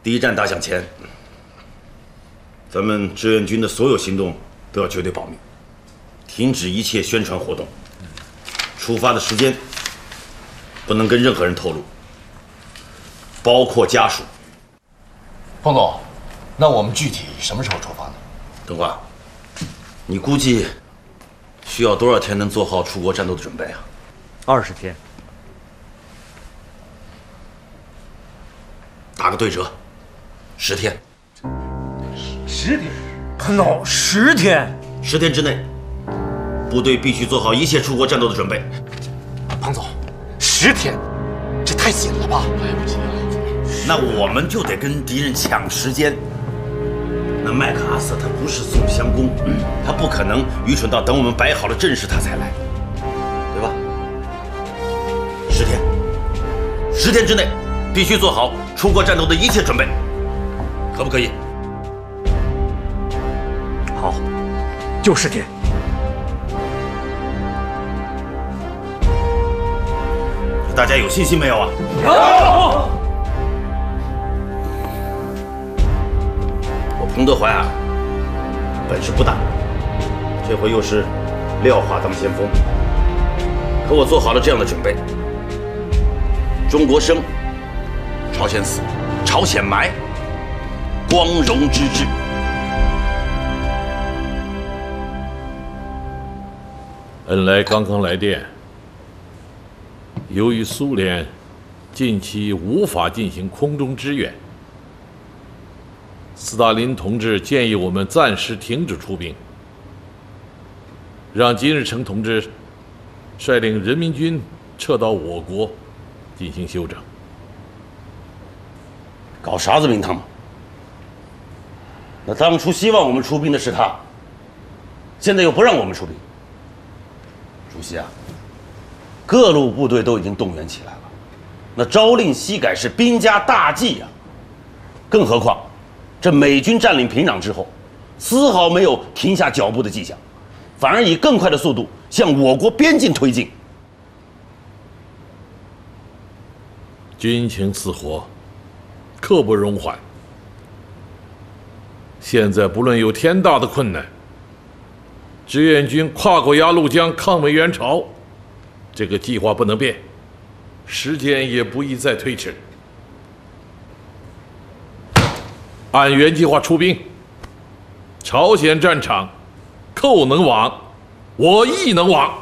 第一站打响前，咱们志愿军的所有行动都要绝对保密，停止一切宣传活动。出发的时间不能跟任何人透露，包括家属。 彭总，那我们具体什么时候出发呢？ 等会儿，你估计需要多少天能做好出国战斗的准备啊 ？20天。 打个对折，10天。 10天？ 彭总，10天 ？10天之内，部队必须做好一切出国战斗的准备。 彭总，10天，这太紧了吧？ 来不及了。那我们就得跟敌人抢时间。那麦克阿瑟他不是宋襄公，他不可能愚蠢到等我们摆好了阵势他才来，对吧？10天，10天之内必须做好出国战斗的一切准备，可不可以？ 好，就10天。 大家有信心没有啊？ 有。 我彭德怀啊，本事不大，这回又是廖化当先锋，可我做好了这样的准备：中国生，朝鲜死，朝鲜埋，光荣之治。 恩来刚刚来电，由于苏联近期无法进行空中支援，斯大林同志建议我们暂时停止出兵，让金日成同志率领人民军撤到我国进行休整。 搞啥子名堂嘛？那当初希望我们出兵的是他，现在又不让我们出兵。主席啊，各路部队都已经动员起来了，那朝令夕改是兵家大忌呀。更何况，这美军占领平壤之后，丝毫没有停下脚步的迹象，反而以更快的速度向我国边境推进。 军情似火，刻不容缓。现在不论有天大的困难，志愿军跨过鸭绿江抗美援朝，这个计划不能变，时间也不宜再推迟。按原计划出兵，朝鲜战场，寇能亡，我亦能亡。